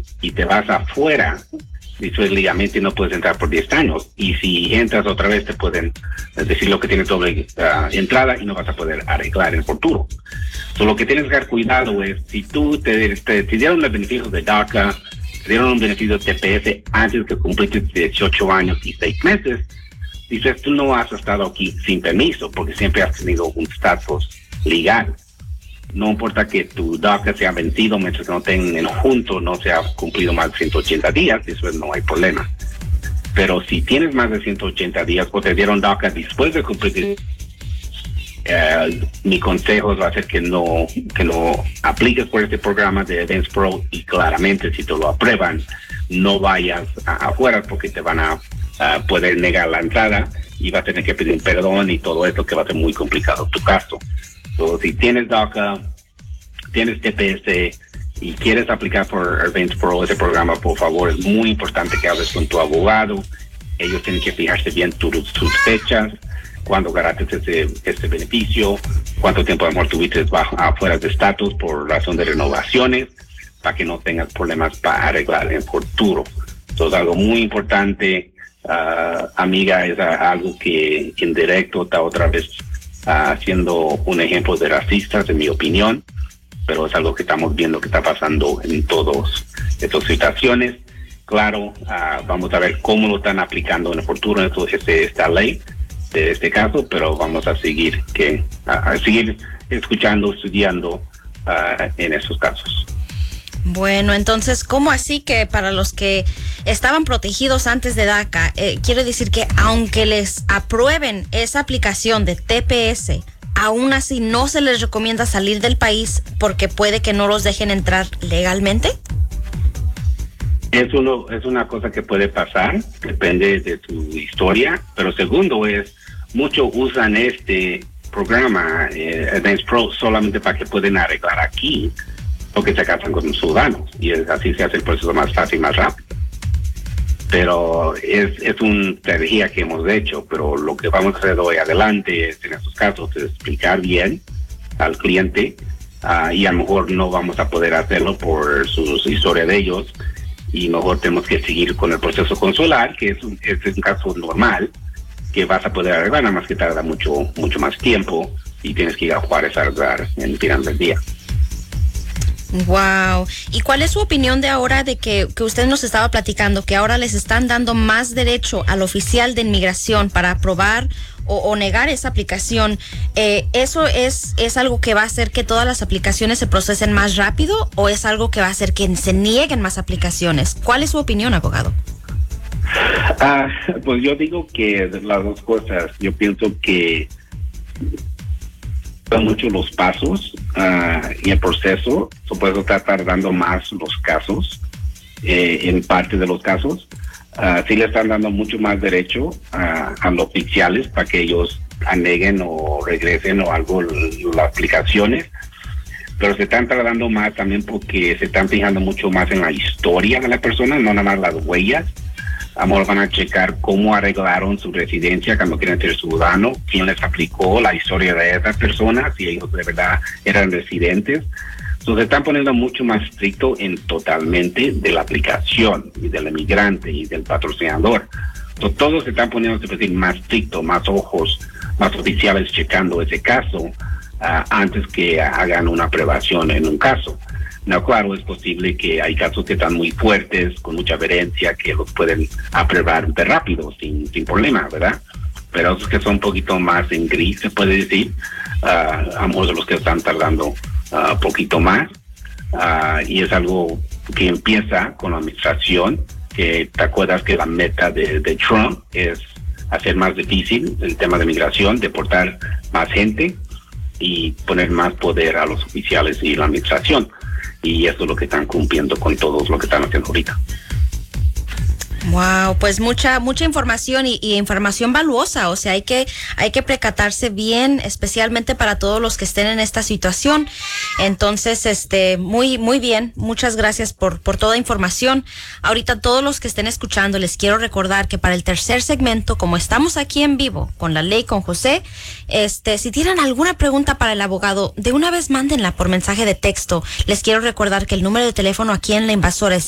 y te vas afuera, eso es legalmente no puedes entrar por 10 años. Y si entras otra vez te pueden decir lo que tienes doble entrada y no vas a poder arreglar en el futuro. Lo que tienes que dar cuidado es, si tú te dieron el beneficio de DACA, te dieron un beneficio de TPS antes que cumpliste 18 años y 6 meses, dices, tú no has estado aquí sin permiso, porque siempre has tenido un estatus legal. No importa que tu DACA sea vencido mientras que no tengan juntos, no se ha cumplido más de 180 días, eso no hay problema. Pero si tienes más de 180 días o te dieron DACA después de cumplir, mi consejo va a ser que no apliques por este programa de Advance Pro, y claramente si te lo aprueban, no vayas afuera porque te van a poder negar la entrada y vas a tener que pedir perdón y todo esto, que va a ser muy complicado tu caso. Si tienes DACA, tienes TPS y quieres aplicar por Advance Pro, ese programa, por favor, es muy importante que hables con tu abogado. Ellos tienen que fijarse bien tus fechas, cuándo ganaste este beneficio, cuánto tiempo de amor tuviste afuera de estatus por razón de renovaciones, para que no tengas problemas para arreglar en el futuro. Entonces, algo muy importante, amiga, es algo que en directo está otra vez haciendo un ejemplo de racistas, en mi opinión, pero es algo que estamos viendo que está pasando en todas estas situaciones. Claro, vamos a ver cómo lo están aplicando en el futuro esta ley de este caso, pero vamos a seguir seguir escuchando, estudiando en esos casos. Bueno, entonces, ¿cómo así que para los que estaban protegidos antes de DACA, quiero decir que aunque les aprueben esa aplicación de TPS, aún así no se les recomienda salir del país porque puede que no los dejen entrar legalmente? Es una cosa que puede pasar, depende de tu historia, pero segundo es, muchos usan este programa, Advance Pro, solamente para que puedan arreglar aquí, porque se casan con ciudadanos, y así se hace el proceso más fácil, más rápido. Pero es una estrategia que hemos hecho, pero lo que vamos a hacer hoy adelante es, en estos casos, es explicar bien al cliente, y a lo mejor no vamos a poder hacerlo por su historia de ellos, y mejor tenemos que seguir con el proceso consular, que es un caso normal, que vas a poder arreglar, nada más que tarda mucho más tiempo, y tienes que ir a Juárez a arreglar en el final del día. Wow. ¿Y cuál es su opinión de ahora de que usted nos estaba platicando, que ahora les están dando más derecho al oficial de inmigración para aprobar o negar esa aplicación? ¿Eso es algo que va a hacer que todas las aplicaciones se procesen más rápido, o es algo que va a hacer que se nieguen más aplicaciones? ¿Cuál es su opinión, abogado? Pues yo digo que las dos cosas. Yo pienso que mucho los pasos y el proceso, supuesto está tardando más los casos, en parte de los casos. Sí le están dando mucho más derecho a los oficiales para que ellos aneguen o regresen o algo las aplicaciones, pero se están tardando más también porque se están fijando mucho más en la historia de la persona, no nada más las huellas. Amor, van a checar cómo arreglaron su residencia cuando quieren ser ciudadano, quién les aplicó, la historia de esas personas, si ellos de verdad eran residentes. Entonces, se están poniendo mucho más estricto en totalmente de la aplicación y del inmigrante y del patrocinador. Entonces, todos se están poniendo más estricto, más ojos, más oficiales checando ese caso antes que hagan una aprobación en un caso. No, claro, es posible que hay casos que están muy fuertes, con mucha evidencia, que los pueden aprobar de rápido, sin problema, ¿verdad? Pero esos que son un poquito más en gris, se puede decir, ambos de los que están tardando poquito más, y es algo que empieza con la administración, que te acuerdas que la meta de Trump es hacer más difícil el tema de migración, deportar más gente y poner más poder a los oficiales y la administración. Y eso es lo que están cumpliendo con todo lo que están haciendo ahorita. Wow, pues mucha información y información valuosa, o sea, hay que precatarse bien, especialmente para todos los que estén en esta situación. Entonces, muy bien, muchas gracias por toda información. Ahorita todos los que estén escuchando, les quiero recordar que para el tercer segmento, como estamos aquí en vivo con La Ley con José, si tienen alguna pregunta para el abogado, de una vez mándenla por mensaje de texto. Les quiero recordar que el número de teléfono aquí en La Invasora es